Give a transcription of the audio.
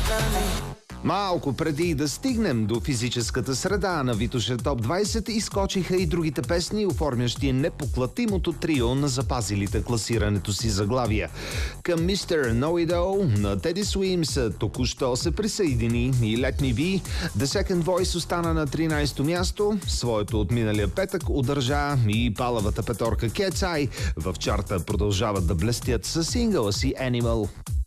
Малко преди да стигнем до физическата среда на Витоша Топ 20, изскочиха и другите песни, оформящи непоклатимото трио на запазилите класирането си заглавия. Към Mr. Know It All на Teddy Swims току-що се присъедини и Let Me Be. The Second Voice остана на 13-то място. Своето от миналия петък удържа и палавата петорка Cat's Eye. В чарта продължават да блестят със сингъла си Animal.